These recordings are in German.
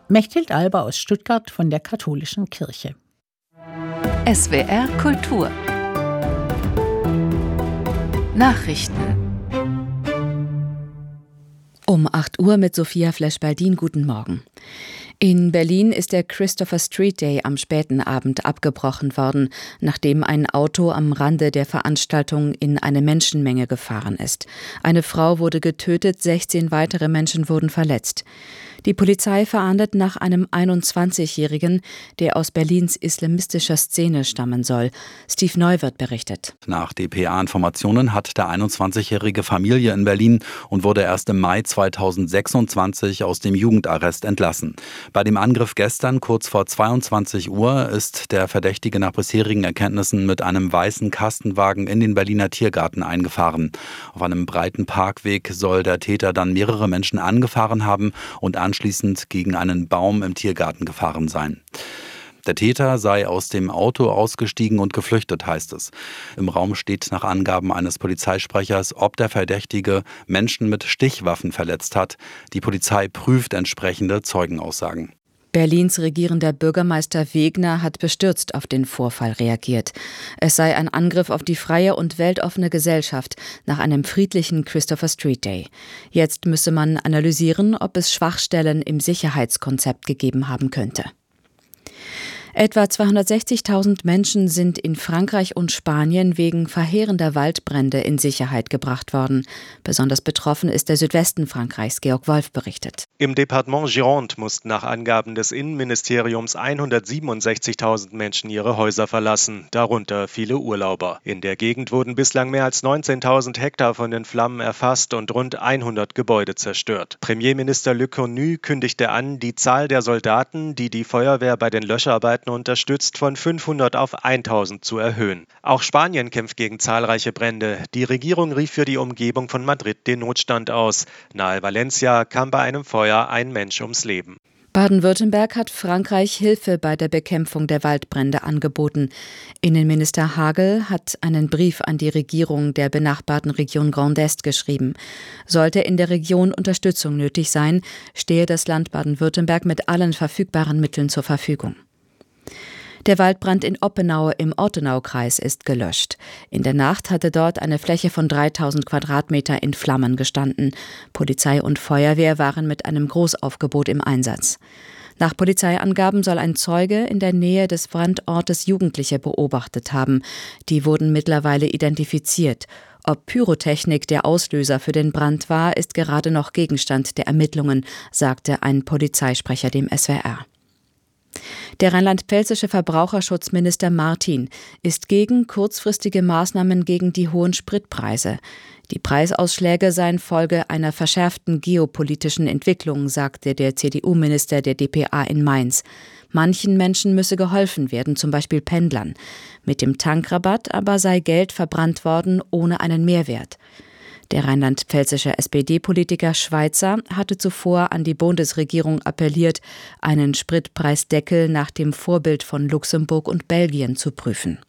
Mechthild Alber aus Stuttgart von der Katholischen Kirche. SWR Kultur Nachrichten um 8 Uhr mit Sophia Flesch-Baldin. Guten Morgen. In Berlin ist der Christopher Street Day am späten Abend abgebrochen worden, nachdem ein Auto am Rande der Veranstaltung in eine Menschenmenge gefahren ist. Eine Frau wurde getötet, 16 weitere Menschen wurden verletzt. Die Polizei fahndet nach einem 21-Jährigen, der aus Berlins islamistischer Szene stammen soll. Steve Neuwirth berichtet. Nach dpa-Informationen hat der 21-jährige Familie in Berlin und wurde erst im Mai 2026 aus dem Jugendarrest entlassen. Bei dem Angriff gestern kurz vor 22 Uhr ist der Verdächtige nach bisherigen Erkenntnissen mit einem weißen Kastenwagen in den Berliner Tiergarten eingefahren. Auf einem breiten Parkweg soll der Täter dann mehrere Menschen angefahren haben und anschließend gegen einen Baum im Tiergarten gefahren sein. Der Täter sei aus dem Auto ausgestiegen und geflüchtet, heißt es. Im Raum steht nach Angaben eines Polizeisprechers, ob der Verdächtige Menschen mit Stichwaffen verletzt hat. Die Polizei prüft entsprechende Zeugenaussagen. Berlins regierender Bürgermeister Wegner hat bestürzt auf den Vorfall reagiert. Es sei ein Angriff auf die freie und weltoffene Gesellschaft nach einem friedlichen Christopher Street Day. Jetzt müsse man analysieren, ob es Schwachstellen im Sicherheitskonzept gegeben haben könnte. Etwa 260.000 Menschen sind in Frankreich und Spanien wegen verheerender Waldbrände in Sicherheit gebracht worden. Besonders betroffen ist der Südwesten Frankreichs. Georg Wolf berichtet. Im Departement Gironde mussten nach Angaben des Innenministeriums 167.000 Menschen ihre Häuser verlassen, darunter viele Urlauber. In der Gegend wurden bislang mehr als 19.000 Hektar von den Flammen erfasst und rund 100 Gebäude zerstört. Premierminister Lecornu kündigte an, die Zahl der Soldaten, die die Feuerwehr bei den Löscharbeiten unterstützt, von 500 auf 1000 zu erhöhen. Auch Spanien kämpft gegen zahlreiche Brände. Die Regierung rief für die Umgebung von Madrid den Notstand aus. Nahe Valencia kam bei einem Feuer ein Mensch ums Leben. Baden-Württemberg hat Frankreich Hilfe bei der Bekämpfung der Waldbrände angeboten. Innenminister Hagel hat einen Brief an die Regierung der benachbarten Region Grand Est geschrieben. Sollte in der Region Unterstützung nötig sein, stehe das Land Baden-Württemberg mit allen verfügbaren Mitteln zur Verfügung. Der Waldbrand in Oppenau im Ortenaukreis ist gelöscht. In der Nacht hatte dort eine Fläche von 3000 Quadratmeter in Flammen gestanden. Polizei und Feuerwehr waren mit einem Großaufgebot im Einsatz. Nach Polizeiangaben soll ein Zeuge in der Nähe des Brandortes Jugendliche beobachtet haben. Die wurden mittlerweile identifiziert. Ob Pyrotechnik der Auslöser für den Brand war, ist gerade noch Gegenstand der Ermittlungen, sagte ein Polizeisprecher dem SWR. Der rheinland-pfälzische Verbraucherschutzminister Martin ist gegen kurzfristige Maßnahmen gegen die hohen Spritpreise. Die Preisausschläge seien Folge einer verschärften geopolitischen Entwicklung, sagte der CDU-Minister der dpa in Mainz. Manchen Menschen müsse geholfen werden, zum Beispiel Pendlern. Mit dem Tankrabatt aber sei Geld verbrannt worden ohne einen Mehrwert. Der rheinland-pfälzische SPD-Politiker Schweizer hatte zuvor an die Bundesregierung appelliert, einen Spritpreisdeckel nach dem Vorbild von Luxemburg und Belgien zu prüfen.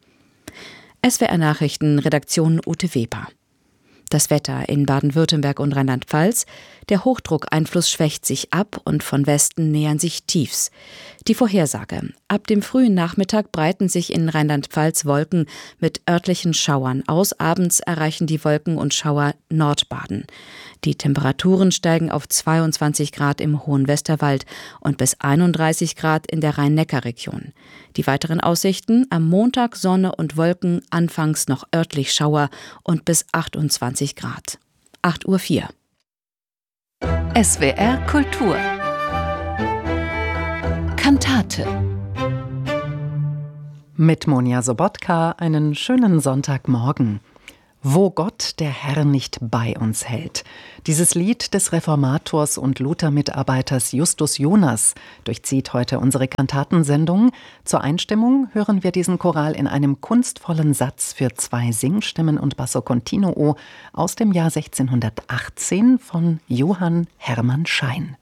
SWR Nachrichten, Redaktion Ute Weber. Das Wetter in Baden-Württemberg und Rheinland-Pfalz. Der Hochdruckeinfluss schwächt sich ab und von Westen nähern sich Tiefs. Die Vorhersage. Ab dem frühen Nachmittag breiten sich in Rheinland-Pfalz Wolken mit örtlichen Schauern aus. Abends erreichen die Wolken und Schauer Nordbaden. Die Temperaturen steigen auf 22 Grad im Hohen Westerwald und bis 31 Grad in der Rhein-Neckar-Region. Die weiteren Aussichten: am Montag Sonne und Wolken, anfangs noch örtlich Schauer und bis 28 Grad. 8:04 Uhr. SWR Kultur Kantate mit Monja Sobotka einen schönen Sonntagmorgen. Wo Gott, der Herr, nicht bei uns hält. Dieses Lied des Reformators und Luther-Mitarbeiters Justus Jonas durchzieht heute unsere Kantatensendung. Zur Einstimmung hören wir diesen Choral in einem kunstvollen Satz für 2 Singstimmen und Basso Continuo aus dem Jahr 1618 von Johann Hermann Schein.